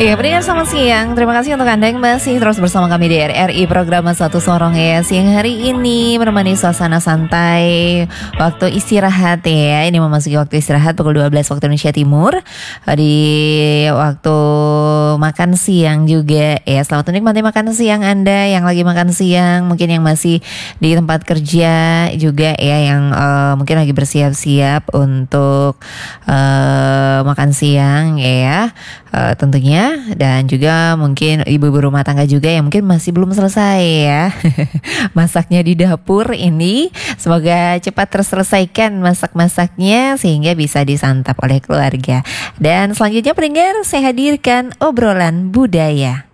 Iya, pendengar selamat siang. Terima kasih untuk Anda yang masih terus bersama kami di RRI program Satu Sorong ya. Siang hari ini menemani suasana santai waktu istirahat ya. Ini memasuki waktu istirahat pukul 12 waktu Indonesia Timur. Di waktu makan siang juga ya. Selamat menikmati makan siang Anda yang lagi makan siang, mungkin yang masih di tempat kerja juga ya, yang mungkin lagi bersiap-siap untuk makan siang ya. Tentunya, dan juga mungkin ibu-ibu rumah tangga juga yang mungkin masih belum selesai ya masaknya di dapur ini. Semoga cepat terselesaikan masak-masaknya sehingga bisa disantap oleh keluarga. Dan selanjutnya pendengar, saya hadirkan obrolan budaya.